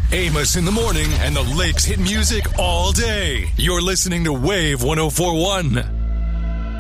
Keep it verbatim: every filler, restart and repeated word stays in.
Amos in the morning and the Lakes hit music all day. You're listening to Wave one oh four one.